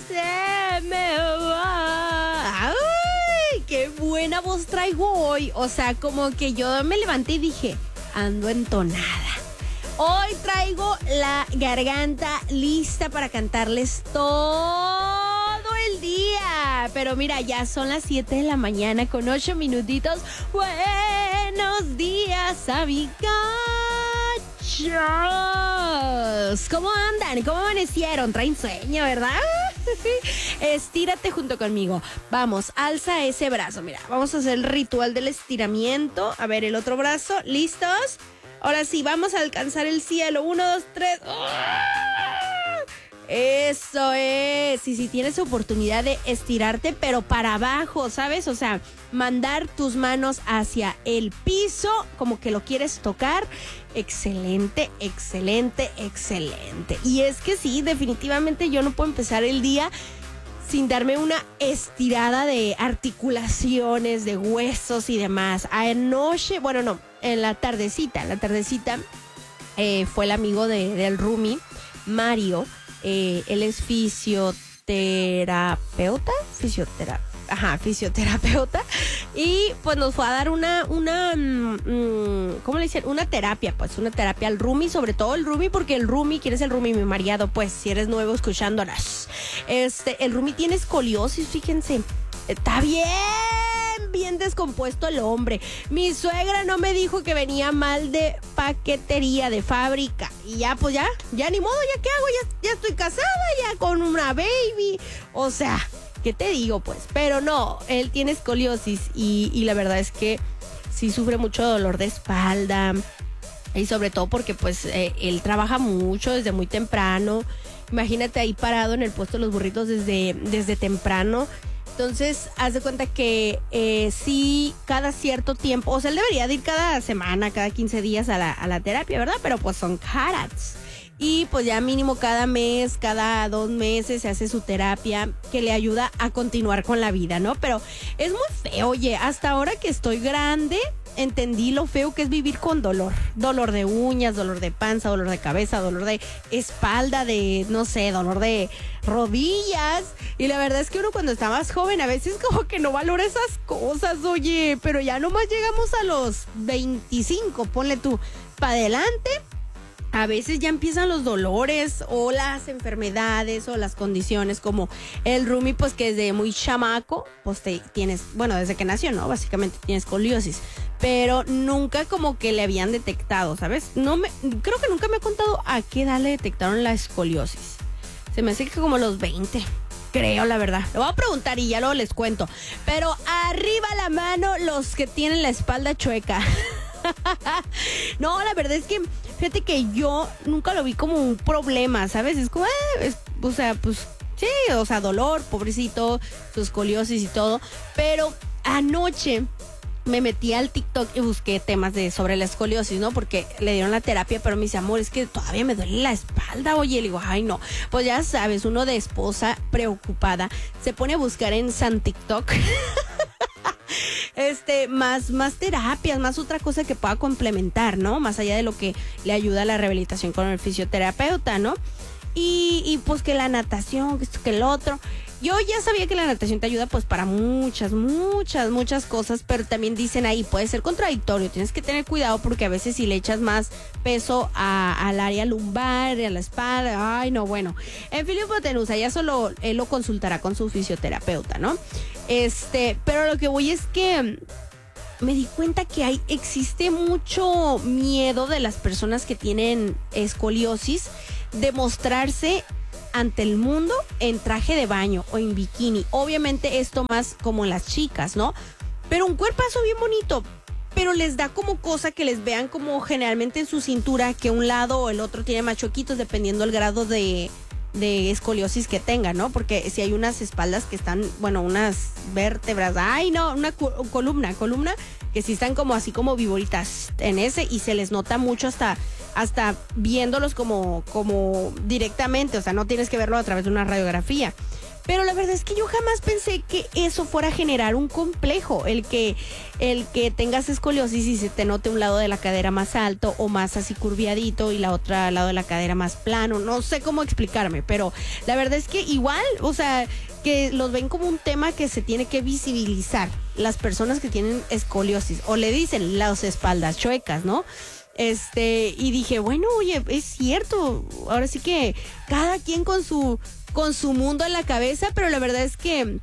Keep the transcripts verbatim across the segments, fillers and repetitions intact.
se me va. ¡Ay! ¡Qué buena voz traigo hoy! O sea, como que yo me levanté y dije, ando entonada. Hoy traigo la garganta lista para cantarles todo el día. Pero mira, ya son las siete de la mañana con ocho minutitos. Buenos días, amigachos. ¿Cómo andan? ¿Cómo amanecieron? Traen sueño, ¿verdad? Estírate junto conmigo. Vamos, alza ese brazo. Mira, vamos a hacer el ritual del estiramiento. A ver, el otro brazo. ¿Listos? Ahora sí, vamos a alcanzar el cielo. Uno, dos, tres. Eso es. Y si tienes oportunidad de estirarte, pero para abajo, ¿sabes? O sea, mandar tus manos hacia el piso, como que lo quieres tocar. Excelente, excelente, excelente. Y es que sí, definitivamente yo no puedo empezar el día sin darme una estirada de articulaciones, de huesos y demás. Anoche, bueno, no, en la tardecita, en la tardecita eh, fue el amigo de, del roomie, Mario. Eh, él es fisioterapeuta, fisioterapeuta. Ajá, fisioterapeuta. Y pues nos fue a dar una, una, mmm, ¿cómo le dicen? Una terapia, pues, una terapia al roomie, sobre todo el roomie, porque el roomie, ¿quién es el roomie? Mi mareado, pues, si eres nuevo escuchándolas. Este, el roomie tiene escoliosis, fíjense. Está bien, bien descompuesto el hombre. Mi suegra no me dijo que venía mal de paquetería, de fábrica. Y ya, pues ya, ya ni modo, ¿ya qué hago? Ya, ya estoy casada, ya con una baby. O sea, ¿qué te digo, pues? Pero no, él tiene escoliosis y, y la verdad es que sí sufre mucho dolor de espalda. Y sobre todo porque, pues, eh, él trabaja mucho desde muy temprano. Imagínate ahí parado en el puesto de los burritos desde, desde temprano. Entonces, haz de cuenta que eh, sí, cada cierto tiempo, o sea, él debería de ir cada semana, cada quince días a la, a la terapia, ¿verdad? Pero pues son carats. Y pues ya mínimo cada mes, cada dos meses se hace su terapia que le ayuda a continuar con la vida, ¿no? Pero es muy feo, oye, hasta ahora que estoy grande, entendí lo feo que es vivir con dolor. Dolor de uñas, dolor de panza, dolor de cabeza, dolor de espalda, de, no sé, dolor de rodillas. Y la verdad es que uno cuando está más joven a veces como que no valora esas cosas, oye. Pero ya nomás llegamos a los veinticinco, ponle tú, para adelante. A veces ya empiezan los dolores o las enfermedades o las condiciones, como el roomie, pues que desde muy chamaco, pues te tienes, bueno, desde que nació, ¿no? Básicamente tienes escoliosis, pero nunca como que le habían detectado, ¿sabes? No me, creo que nunca me ha contado a qué edad le detectaron la escoliosis. Se me hace que como los veinte, creo, la verdad. Lo voy a preguntar y ya luego les cuento. Pero arriba la mano los que tienen la espalda chueca. No, la verdad es que fíjate que yo nunca lo vi como un problema, ¿sabes? Es como, eh, es, o sea, pues sí, o sea, dolor, pobrecito, su escoliosis y todo. Pero anoche me metí al TikTok y busqué temas de sobre la escoliosis, ¿no? Porque le dieron la terapia, pero me dice, amor, es que todavía me duele la espalda, oye. Le digo, ay, no. Pues ya sabes, uno de esposa preocupada se pone a buscar en San TikTok Este, más, más terapias, más otra cosa que pueda complementar, ¿no? Más allá de lo que le ayuda a la rehabilitación con el fisioterapeuta, ¿no? Y, y pues que la natación, que esto, que el otro. Yo ya sabía que la natación te ayuda pues para muchas, muchas, muchas cosas, pero también dicen ahí, puede ser contradictorio, tienes que tener cuidado porque a veces si le echas más peso a, al área lumbar, a la espalda, ay no, bueno. En fin, hipotenusa, ya solo él lo consultará con su fisioterapeuta, ¿no? Este, pero lo que voy es que me di cuenta que hay, existe mucho miedo de las personas que tienen escoliosis de mostrarse ante el mundo en traje de baño o en bikini. Obviamente esto más como en las chicas, ¿no? Pero un cuerpazo bien bonito, pero les da como cosa que les vean como generalmente en su cintura, que un lado o el otro tiene más choquitos dependiendo el grado de, de escoliosis que tengan, ¿no? Porque si hay unas espaldas que están, bueno, unas vértebras, ay no, una co- columna, columna, que sí están como así como viboritas en ese y se les nota mucho hasta... hasta viéndolos como, como directamente, o sea, no tienes que verlo a través de una radiografía. Pero la verdad es que yo jamás pensé que eso fuera a generar un complejo, el que, el que tengas escoliosis y se te note un lado de la cadera más alto o más así curviadito y la otra lado de la cadera más plano. No sé cómo explicarme, pero la verdad es que igual, o sea, que los ven como un tema que se tiene que visibilizar las personas que tienen escoliosis, o le dicen las espaldas chuecas, ¿no? Este, y dije, bueno, oye, es cierto, ahora sí que cada quien con su, con su mundo en la cabeza, pero la verdad es que,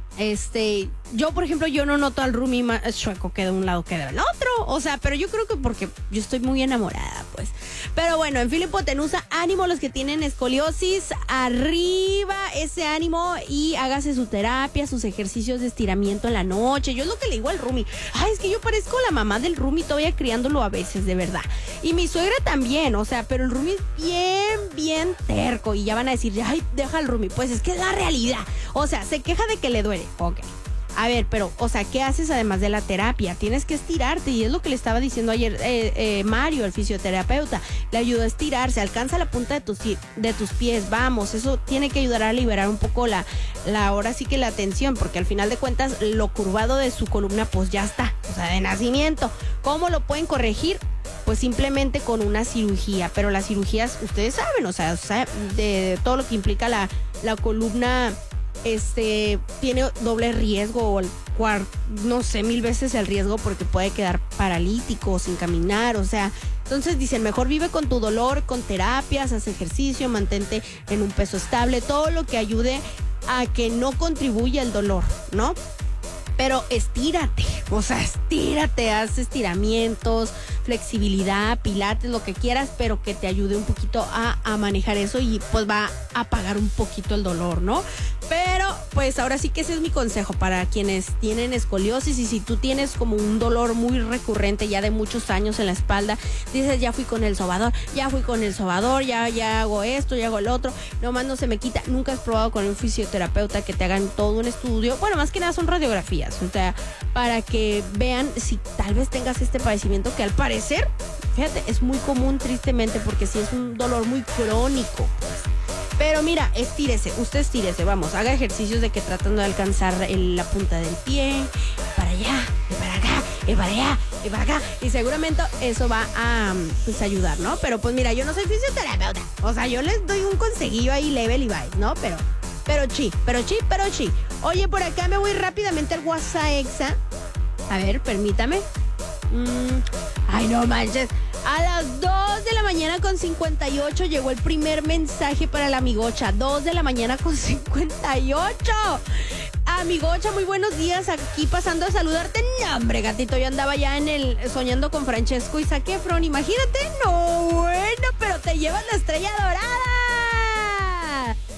este, yo, por ejemplo, yo no noto al roomie más chueco que de un lado que del otro, o sea, pero yo creo que porque yo estoy muy enamorada, pues. Pero bueno, en fin, hipotenusa, ánimo los que tienen escoliosis, arriba ese ánimo y hágase su terapia, sus ejercicios de estiramiento en la noche. Yo es lo que le digo al roomie, ay, es que yo parezco la mamá del roomie todavía criándolo a veces, de verdad. Y mi suegra también, o sea, pero el roomie es bien, bien terco y ya van a decir, ay, deja al roomie, pues es que es la realidad. O sea, se queja de que le duele, ok. A ver, pero, o sea, ¿qué haces además de la terapia? Tienes que estirarte y es lo que le estaba diciendo ayer eh, eh, Mario, el fisioterapeuta. Le ayudó a estirarse, alcanza la punta de tus, de tus pies, vamos, eso tiene que ayudar a liberar un poco la, la, ahora sí que la tensión, porque al final de cuentas lo curvado de su columna pues ya está, o sea, de nacimiento. ¿Cómo lo pueden corregir? Pues simplemente con una cirugía, pero las cirugías, ustedes saben, o sea, de, de todo lo que implica la, la columna, este, tiene doble riesgo o el cuarto, no sé, mil veces el riesgo porque puede quedar paralítico, sin caminar, o sea, entonces dicen, mejor vive con tu dolor, con terapias, haz ejercicio, mantente en un peso estable, todo lo que ayude a que no contribuya el dolor, ¿no? Pero estírate, o sea, estírate, haz estiramientos, flexibilidad, pilates, lo que quieras, pero que te ayude un poquito a, a manejar eso y pues va a apagar un poquito el dolor, ¿no? Pero pues ahora sí que ese es mi consejo para quienes tienen escoliosis, y si tú tienes como un dolor muy recurrente ya de muchos años en la espalda, dices, ya fui con el sobador, ya fui con el sobador, ya, ya hago esto, ya hago el otro, nomás no se me quita. Nunca has probado con un fisioterapeuta que te hagan todo un estudio, bueno, más que nada son radiografías, o sea, para que vean si tal vez tengas este padecimiento que al parecer, fíjate, es muy común tristemente porque sí es un dolor muy crónico, pues. Pero mira, estírese, usted estírese, vamos, haga ejercicios de que tratando de alcanzar el, la punta del pie, para allá, y para acá, y para allá, y para acá, y seguramente eso va a pues, ayudar, ¿no? Pero pues mira, yo no soy fisioterapeuta, o sea, yo les doy un consejillo ahí level y bye, ¿no? Pero, pero chi, pero chi, pero chi. Oye, por acá me voy rápidamente al WhatsApp Exa. A ver, permítame. Mm, ay, no manches. A las dos de la mañana con cincuenta y ocho llegó el primer mensaje para la amigocha. dos de la mañana con cincuenta y ocho. Amigocha, muy buenos días. Aquí pasando a saludarte. No, hombre, gatito, yo andaba ya en el soñando con Francesco y Zac Efron. Imagínate, no, bueno, pero te llevas la estrella dorada.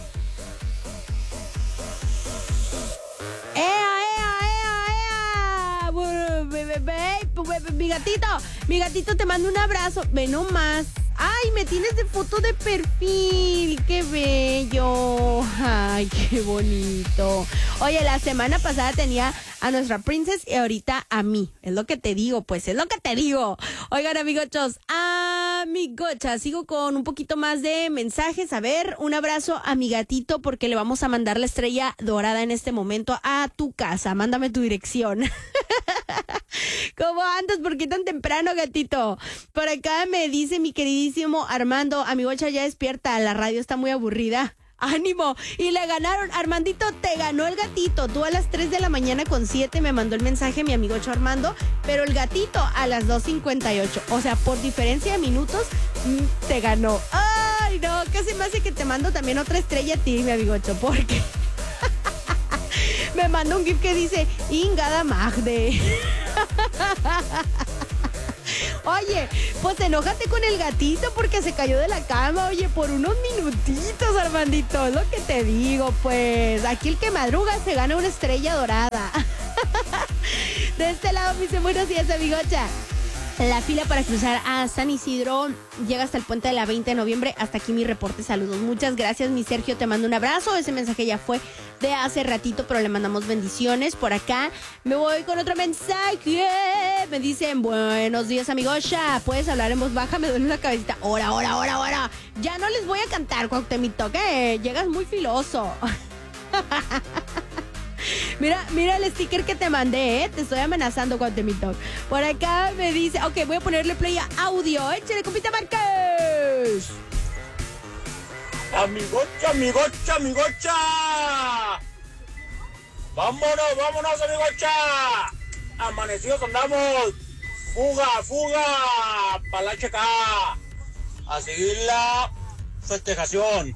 ¡Ea, ea, ea, ea! Mi gatito, mi gatito, te mando un abrazo. Ve nomás. Ay, me tienes de foto de perfil. Qué bello. Ay, qué bonito. Oye, la semana pasada tenía a nuestra princess y ahorita a mí. Es lo que te digo, pues, es lo que te digo. Oigan, amigochos, amigochas, sigo con un poquito más de mensajes. A ver, un abrazo a mi gatito porque le vamos a mandar la estrella dorada en este momento a tu casa. Mándame tu dirección. ¿Cómo andas? ¿Por qué tan temprano, gatito? Por acá me dice mi queridísimo Armando, amigocha, ya despierta, la radio está muy aburrida. ¡Ánimo! Y le ganaron. Armandito, te ganó el gatito. Tú a las tres de la mañana con siete me mandó el mensaje mi amigocho Armando, pero el gatito a las dos cincuenta y ocho. O sea, por diferencia de minutos, mmm, te ganó. ¡Ay, no! Casi me hace que te mando también otra estrella a ti, mi amigocho, porque me mandó un gif que dice Ingada Magde. Oye, pues enójate con el gatito porque se cayó de la cama, oye, por unos minutitos, Armandito, es lo que te digo, pues, aquí el que madruga se gana una estrella dorada. De este lado, mis buenos días, amigocha. La fila para cruzar a San Isidro llega hasta el puente de la veinte de noviembre. Hasta aquí mi reporte. Saludos. Muchas gracias, mi Sergio. Te mando un abrazo. Ese mensaje ya fue de hace ratito, pero le mandamos bendiciones. Por acá me voy con otro mensaje. Me dicen, buenos días, amigocha. ¿Puedes hablar en voz baja? Me duele la cabecita. Hora, hora, hora, hora. Ya no les voy a cantar, Cuauhtemito, que llegas muy filoso. Mira, mira el sticker que te mandé, ¿eh? Te estoy amenazando, Guatemito. Por acá me dice, ok, voy a ponerle play a audio. Échale, compita Márquez. Amigocha, amigocha, amigocha. Vámonos, vámonos, amigocha. Amanecidos andamos. Fuga, fuga. Para la H K. A seguir la festejación.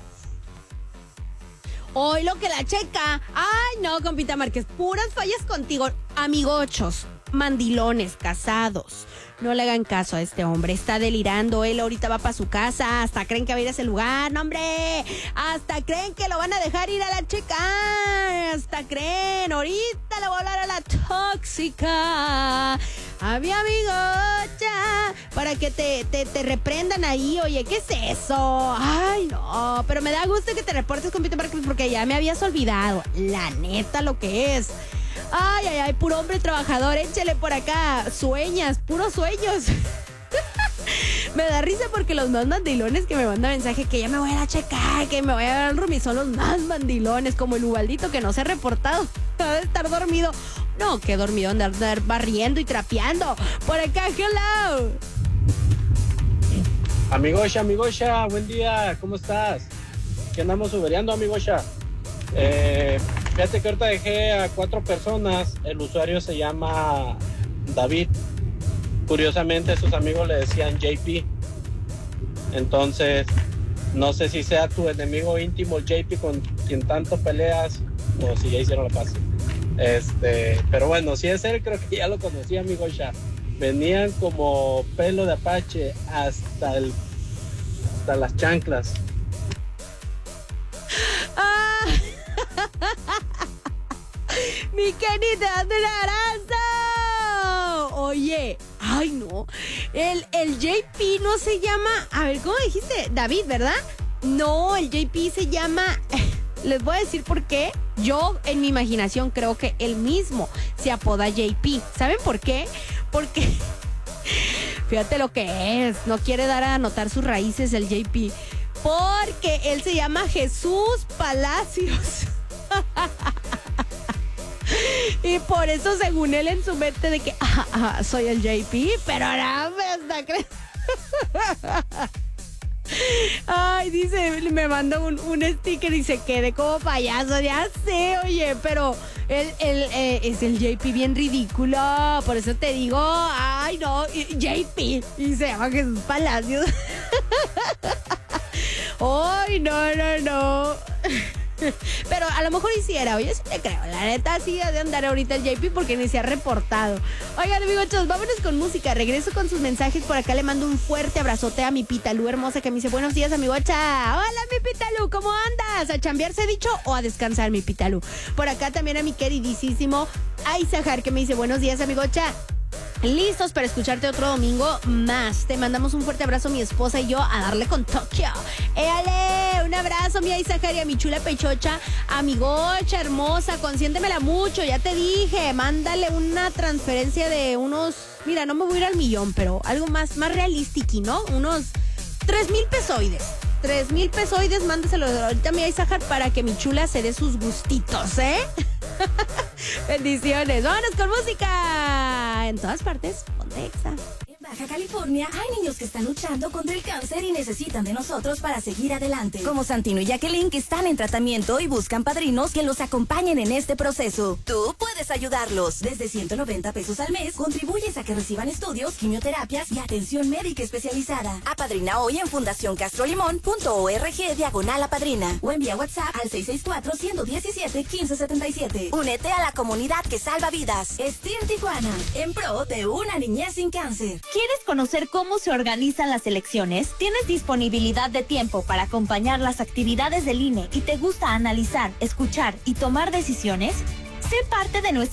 Hoy lo que la checa. Ay, no, compita Márquez, puras fallas contigo. Amigochos, mandilones, casados. No le hagan caso a este hombre. Está delirando. Él ahorita va para su casa. Hasta creen que va a ir a ese lugar. ¡No, hombre! Hasta creen que lo van a dejar ir a la checa. Hasta creen. Ahorita le voy a hablar a la tóxica. A mi amigocha. Para que te, te, te reprendan ahí. Oye, ¿qué es eso? Ay, no. Pero me da gusto que te reportes, compita Márquez, porque ya me habías olvidado. La neta, lo que es. Ay, ay, ay, puro hombre trabajador, échale por acá. Sueñas, puros sueños. Me da risa porque los más mandilones que me mandan mensaje que ya me voy a ir a checar, que me voy a ver al roomie, son los más mandilones, como el Ubaldito que no se ha reportado. Debe estar dormido. No, que dormido, andar, andar barriendo y trapeando. Por acá, hello. Amigocha, amigocha, buen día, ¿cómo estás? ¿Qué andamos ubereando, amigocha? Eh, fíjate que ahorita dejé a cuatro personas, el usuario se llama David. Curiosamente sus amigos le decían J P. Entonces, no sé si sea tu enemigo íntimo J P con quien tanto peleas o si ya hicieron la paz. Este, pero bueno, si es él, creo que ya lo conocí, amigocha. Venían como pelo de apache hasta el hasta las chanclas. Ah. Mi Kenny, te dando un abrazo. Oye, ay no. El, el J P no se llama. A ver, ¿cómo dijiste? David, ¿verdad? No, el J P se llama. Les voy a decir por qué. Yo, en mi imaginación, creo que él mismo se apoda J P. ¿Saben por qué? Porque. Fíjate lo que es. No quiere dar a anotar sus raíces el J P. Porque él se llama Jesús Palacios. Y por eso, según él, en su mente de que ah, ah, soy el J P, pero ahora me está creyendo. Ay, dice, me manda un, un sticker y se quede como payaso. Ya sé, oye, pero él, él eh, es el J P bien ridículo. Por eso te digo, ay, no, J P. Y se llama Jesús Palacios. Ay, no, no, no. Pero a lo mejor hiciera, oye, sí te creo. La neta sí ha de andar ahorita el J P porque ni se ha reportado. Oigan, amigochos, vámonos con música. Regreso con sus mensajes. Por acá le mando un fuerte abrazote a mi Pitalú hermosa que me dice, buenos días, amigocha. Hola, mi Pitalú, ¿cómo andas? ¿A chambear se ha dicho o a descansar, mi Pitalú? Por acá también a mi queridísimo Aizahar que me dice, buenos días, amigocha. Listos para escucharte otro domingo más. Te mandamos un fuerte abrazo, mi esposa y yo, a darle con Tokio. ¡Éale! Un abrazo, mi Aizahar, y a mi chula pechocha, amigocha hermosa, consiéntemela mucho, ya te dije. Mándale una transferencia de unos, mira, no me voy a ir al millón, pero algo más, más realístico, ¿no? Unos tres mil pesoides. Tres mil pesoides, mándaselo ahorita a mi Aizahar para que mi chula se dé sus gustitos, ¿eh? Bendiciones. Vámonos con música. En todas partes, ponte Exa. En Baja California hay niños que están luchando contra el cáncer y necesitan de nosotros para seguir adelante. Como Santino y Jacqueline, que están en tratamiento y buscan padrinos que los acompañen en este proceso. Tú puedes ayudarlos. Desde ciento noventa pesos al mes, contribuyes a que reciban estudios, quimioterapias y atención médica especializada. Apadrina hoy en fundación castro limón punto org diagonal apadrina o envía WhatsApp al seis seis cuatro, uno uno siete, uno cinco siete siete. Únete a la comunidad que salva vidas. Estir Tijuana, en pro de una niñez sin cáncer. ¿Quieres conocer cómo se organizan las elecciones? ¿Tienes disponibilidad de tiempo para acompañar las actividades del I N E y te gusta analizar, escuchar y tomar decisiones? Sé parte de nuestra